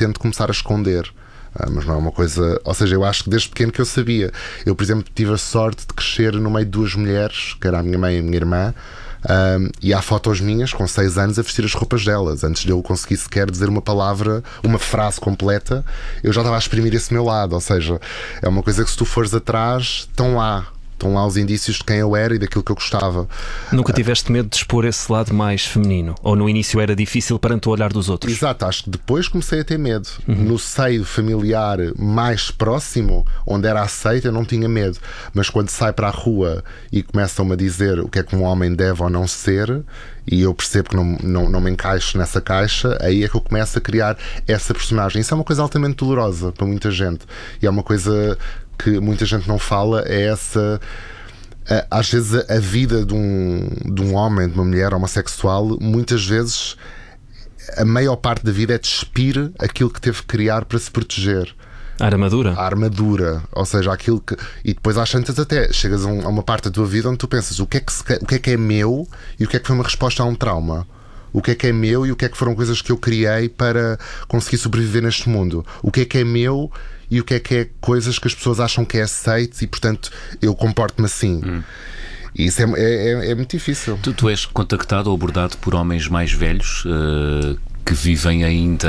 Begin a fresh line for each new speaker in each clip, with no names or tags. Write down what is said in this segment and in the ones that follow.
tento começar a esconder. Mas não é uma coisa... Ou seja, eu acho que desde pequeno que eu sabia. Eu, por exemplo, tive a sorte de crescer no meio de duas mulheres, que era a minha mãe e a minha irmã, e há fotos minhas com 6 anos a vestir as roupas delas. Antes de eu conseguir sequer dizer uma palavra, uma frase completa, eu já estava a exprimir esse meu lado. Ou seja, é uma coisa que se tu fores atrás, estão lá os indícios de quem eu era e daquilo que eu gostava.
Nunca tiveste medo de expor esse lado mais feminino? Ou no início era difícil perante o olhar dos outros?
Exato, acho que depois comecei a ter medo. No seio familiar mais próximo, onde era aceito, eu não tinha medo. Mas quando sai para a rua e começam-me a dizer o que é que um homem deve ou não ser, e eu percebo que não me encaixo nessa caixa, aí é que eu começo a criar essa personagem. Isso é uma coisa altamente dolorosa para muita gente. E é uma coisa que muita gente não fala, é essa... Às vezes a vida de um homem, de uma mulher homossexual, muitas vezes a maior parte da vida é despir aquilo que teve que criar para se proteger.
A armadura?
A armadura, ou seja, aquilo que... E depois às tantas até chegas a uma parte da tua vida onde tu pensas o que é que é meu e o que é que foi uma resposta a um trauma. O que é meu e o que é que foram coisas que eu criei para conseguir sobreviver neste mundo. O que é meu e o que é coisas que as pessoas acham que é aceito e, portanto, eu comporto-me assim. E isso é muito difícil.
Tu és contactado ou abordado por homens mais velhos que vivem ainda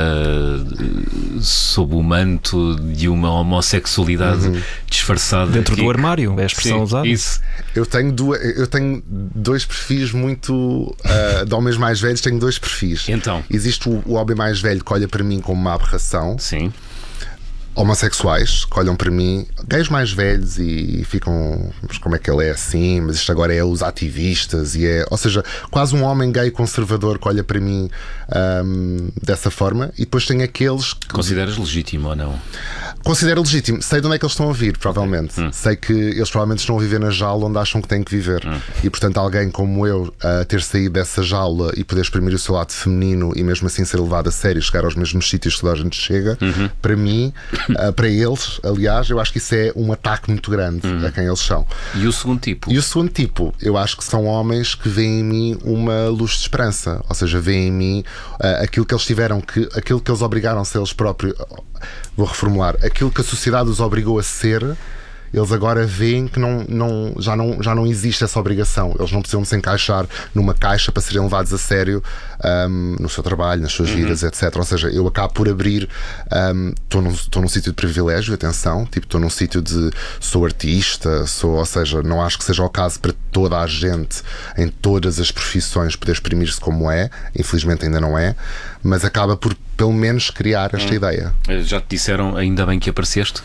sob o manto de uma homossexualidade disfarçada.
Dentro do armário, é a expressão usada.
Isso.
Eu tenho dois perfis muito... de homens mais velhos, tenho 2 perfis.
Então.
Existe o homem mais velho que olha para mim como uma aberração.
Sim.
Homossexuais que olham para mim, gays mais velhos e ficam, mas como é que ele é assim? Mas isto agora é os ativistas e é, ou seja, quase um homem gay conservador que olha para mim dessa forma. E depois tem aqueles que...
Consideras legítimo ou não?
Considero legítimo, sei de onde é que eles estão a vir, provavelmente. Sei que eles provavelmente estão a viver na jaula onde acham que têm que viver. E portanto alguém como eu ter saído dessa jaula e poder exprimir o seu lado feminino e mesmo assim ser levado a sério e chegar aos mesmos sítios que toda a gente chega, para mim, para eles, aliás, eu acho que isso é um ataque muito grande a quem eles são.
E o segundo tipo?
E o segundo tipo, eu acho que são homens que veem em mim uma luz de esperança. Ou seja, veem em mim aquilo que eles tiveram, aquilo que eles obrigaram a ser eles próprios. Vou reformular, aquilo que a sociedade os obrigou a ser, eles agora veem que já não existe essa obrigação. Eles não precisam se encaixar numa caixa para serem levados a sério no seu trabalho, nas suas vidas, etc. Ou seja, eu acabo por abrir, estou num sítio de privilégio, atenção, tipo, estou num sítio de sou artista, ou seja, não acho que seja o caso para toda a gente em todas as profissões poder exprimir-se como é, infelizmente ainda não é, mas acaba por pelo menos criar esta ideia.
Já te disseram ainda bem que apareceste?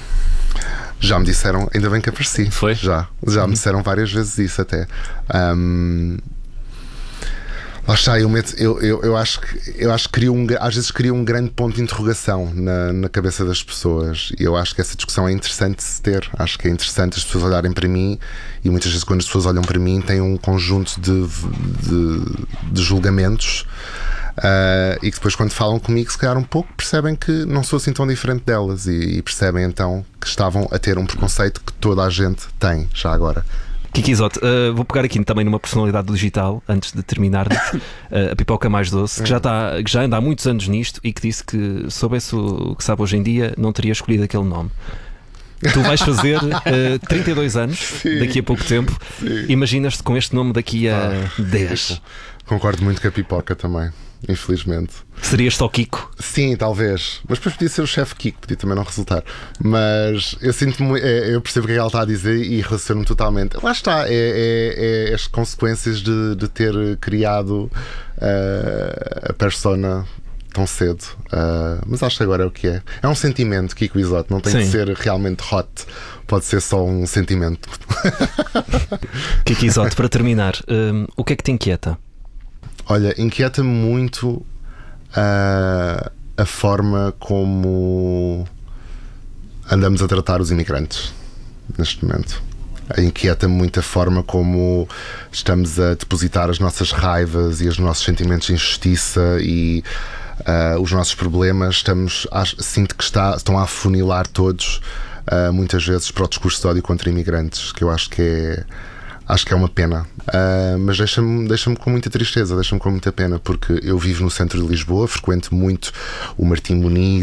Já me disseram, ainda bem que apareci.
Foi?
Já me disseram várias vezes isso até. Lá está, eu acho que às vezes cria um grande ponto de interrogação na cabeça das pessoas. E eu acho que essa discussão é interessante de se ter. Acho que é interessante as pessoas olharem para mim, e muitas vezes quando as pessoas olham para mim têm um conjunto de julgamentos. E que depois quando falam comigo, se calhar um pouco, percebem que não sou assim tão diferente delas e percebem então que estavam a ter um preconceito que toda a gente tem já agora.
Kiki Isotte, vou pegar aqui também numa personalidade digital antes de terminarmos. A Pipoca Mais Doce, que já anda há muitos anos nisto e que disse que soubesse o que sabe hoje em dia não teria escolhido aquele nome. Tu vais fazer 32 anos. Sim. Daqui a pouco tempo. Sim. Imaginas-te com este nome daqui a 10?
Concordo muito com a Pipoca também, infelizmente.
Serias só Kiko?
Sim, talvez. Mas depois podia ser o chefe Kiko, podia também não resultar. Mas eu sinto-me, eu percebo o que ela está a dizer e relaciono-me totalmente. Lá está, é as consequências de ter criado a persona tão cedo. Mas acho que agora é o que é. É um sentimento, Kiko Isotte, não tem que ser realmente hot. Pode ser só um sentimento.
Kiki Isotte, para terminar, o que é que te inquieta?
Olha, inquieta-me muito a forma como andamos a tratar os imigrantes neste momento. Inquieta-me muito a forma como estamos a depositar as nossas raivas e os nossos sentimentos de injustiça e os nossos problemas. Sinto que estão a afunilar todos muitas vezes para o discurso de ódio contra imigrantes, que eu acho que é uma pena, mas deixa-me com muita tristeza, deixa-me com muita pena, porque eu vivo no centro de Lisboa, frequento muito o Martim Muniz